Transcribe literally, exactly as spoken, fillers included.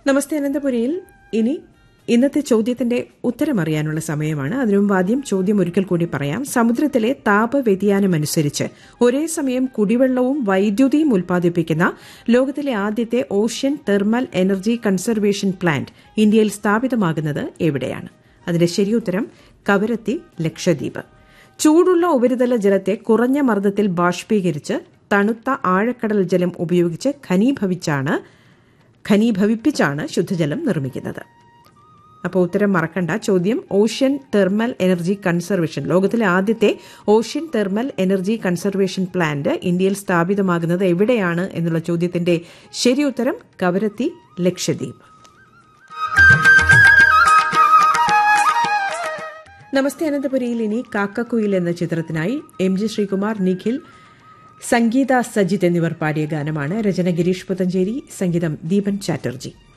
നമസ്തേ അനന്തപുരിയിൽ ഇനി ഇന്നത്തെ ചോദ്യത്തിന്റെ ഉത്തരമറിയാനുള്ള സമയമാണ്. അതിനുമുമ്പ് ആദ്യം ചോദ്യം ഒരിക്കൽ കൂടി പറയാം. സമുദ്രത്തിലെ താപവ്യതിയാനമനുസരിച്ച് ഒരേ സമയം കുടിവെള്ളവും വൈദ്യുതിയും ഉൽപ്പാദിപ്പിക്കുന്ന ലോകത്തിലെ ആദ്യത്തെ ocean thermal energy conservation plant ഇന്ത്യയിൽ സ്ഥാപിതമാകുന്നത് എവിടെയാണ്? അതിന്റെ ശരിയുത്തരം കവരത്തി, ലക്ഷദ്വീപ്. ചൂടുള്ള ഉപരിതല ജലത്തെ കുറഞ്ഞ മർദ്ദത്തിൽ ബാഷ്പീകരിച്ച് തണുത്ത ആഴക്കടൽ ജലം ഉപയോഗിച്ച് ഘനീഭവിച്ചാണ് ഘനീഭവിപ്പിച്ചാണ് ശുദ്ധജലം നിർമ്മിക്കുന്നത്. അപ്പോൾ ഉത്തരം മറക്കണ്ട. ചോദ്യം ഓഷ്യൻ തെർമൽ എനർജി കൺസർവേഷൻ, ലോകത്തിലെ ആദ്യത്തെ ocean thermal energy conservation plant ഇന്ത്യയിൽ സ്ഥാപിതമാകുന്നത് എവിടെയാണ് എന്നുള്ള ചോദ്യത്തിന്റെ ശരിയുത്തരം കവരത്തി, ലക്ഷദ്വീപ്. നമസ്തേ അനന്തപുരിയിൽ ഇനി കാക്കക്കുയിൽ എന്ന ചിത്രത്തിനായി എം ജി ശ്രീകുമാർ, നിഖിൽ, സംഗീത സജിത് എന്നിവർ പാടിയ ഗാനമാണ്. രചന ഗിരീഷ് പുത്തഞ്ചേരി, സംഗീതം ദീപൻ ചാറ്റർജി.